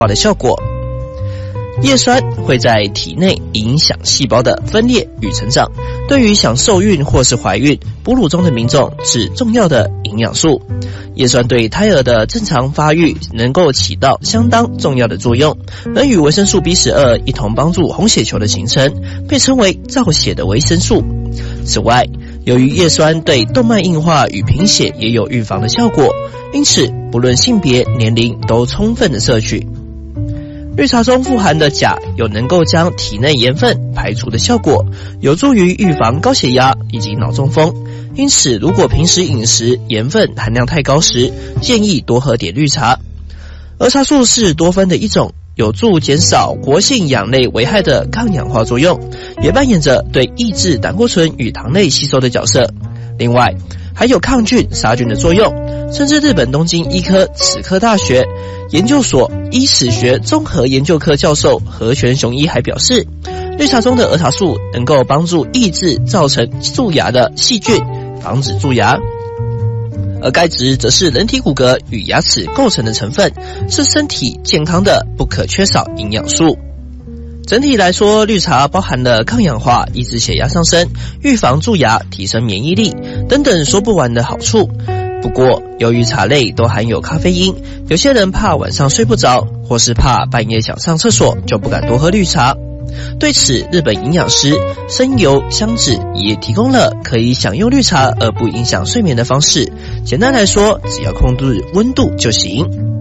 化的效果。叶酸会在体内影响细胞的分裂与成长，对于想受孕或是怀孕、哺乳中的民众是重要的营养素。叶酸对胎儿的正常发育能够起到相当重要的作用，能与维生素 B12 一同帮助红血球的形成，被称为造血的维生素。此外，由于叶酸对动脉硬化与贫血也有预防的效果，因此不论性别、年龄都充分的摄取。绿茶中富含的钾有能够将体内盐分排除的效果，有助于预防高血压以及脑中风。因此，如果平时饮食盐分含量太高时，建议多喝点绿茶。儿茶素是多酚的一种，有助减少活性氧类危害的抗氧化作用，也扮演着对抑制胆固醇与糖类吸收的角色。另外，还有抗菌杀菌的作用，甚至日本东京医科齿科大学研究所医史学综合研究科教授河泉雄一还表示，绿茶中的儿茶素能够帮助抑制造成蛀牙的细菌，防止蛀牙。而钙质则是人体骨骼与牙齿构成的成分，是身体健康的不可缺少营养素。整体来说，绿茶包含了抗氧化、抑制血压上升、预防蛀牙、提升免疫力等等说不完的好处。不过，由于茶类都含有咖啡因，有些人怕晚上睡不着，或是怕半夜想上厕所，就不敢多喝绿茶。对此，日本营养师生油香子也提供了可以享用绿茶而不影响睡眠的方式。简单来说，只要控制温度就行。